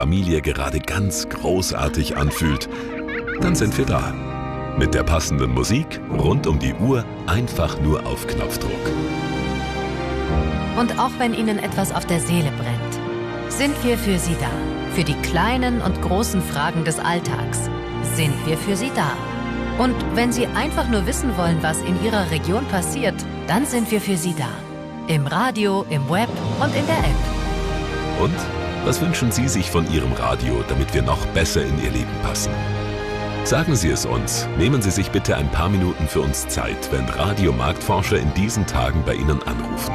Familie gerade ganz großartig anfühlt, dann sind wir da. Mit der passenden Musik rund um die Uhr, einfach nur auf Knopfdruck. Und auch wenn Ihnen etwas auf der Seele brennt, sind wir für Sie da. Für die kleinen und großen Fragen des Alltags sind wir für Sie da. Und wenn Sie einfach nur wissen wollen, was in Ihrer Region passiert, dann sind wir für Sie da. Im Radio, im Web und in der App. Und was wünschen Sie sich von Ihrem Radio, damit wir noch besser in Ihr Leben passen? Sagen Sie es uns. Nehmen Sie sich bitte ein paar Minuten für uns Zeit, wenn Radiomarktforscher in diesen Tagen bei Ihnen anrufen.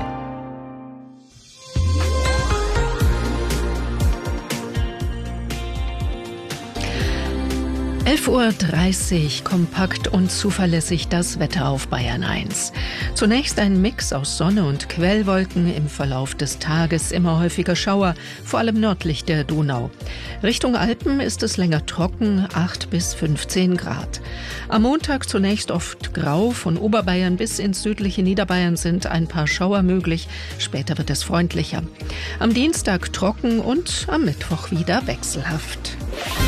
(11:30 Uhr), kompakt und zuverlässig das Wetter auf Bayern 1. Zunächst ein Mix aus Sonne und Quellwolken, im Verlauf des Tages immer häufiger Schauer, vor allem nördlich der Donau. Richtung Alpen ist es länger trocken, 8 bis 15 Grad. Am Montag zunächst oft grau, von Oberbayern bis ins südliche Niederbayern sind ein paar Schauer möglich, später wird es freundlicher. Am Dienstag trocken und am Mittwoch wieder wechselhaft.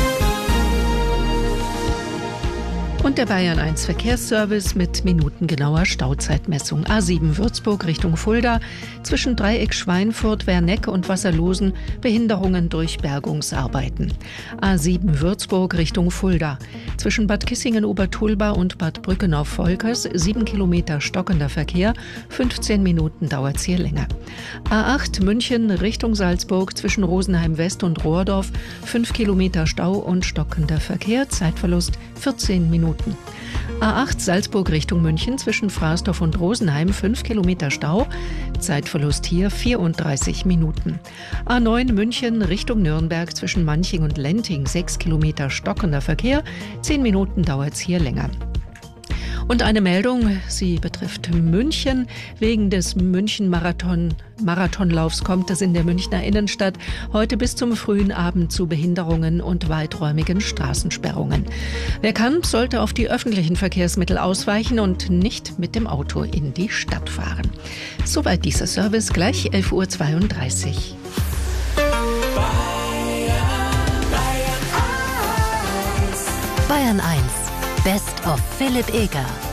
Und der Bayern 1 Verkehrsservice mit minutengenauer Stauzeitmessung. A7 Würzburg Richtung Fulda, zwischen Dreieck Schweinfurt, Werneck und Wasserlosen Behinderungen durch Bergungsarbeiten. A7 Würzburg Richtung Fulda, zwischen Bad Kissingen-Obertulba und Bad Brückenau-Volkers 7 Kilometer stockender Verkehr, 15 Minuten dauert's hier länger. A8 München Richtung Salzburg, zwischen Rosenheim West und Rohrdorf 5 Kilometer Stau und stockender Verkehr, Zeitverlust 14 Minuten. A8 Salzburg Richtung München, zwischen Fraßdorf und Rosenheim 5 Kilometer Stau, Zeitverlust hier 34 Minuten. A9 München Richtung Nürnberg, zwischen Manching und Lenting 6 Kilometer stockender Verkehr, 10 Minuten dauert's hier länger. Und eine Meldung, sie betrifft München. Wegen des München-Marathonlaufs kommt es in der Münchner Innenstadt heute bis zum frühen Abend zu Behinderungen und weiträumigen Straßensperrungen. Wer kann, sollte auf die öffentlichen Verkehrsmittel ausweichen und nicht mit dem Auto in die Stadt fahren. Soweit dieser Service, gleich 11:32 Uhr. Bayern 1, Best of Philipp Eger.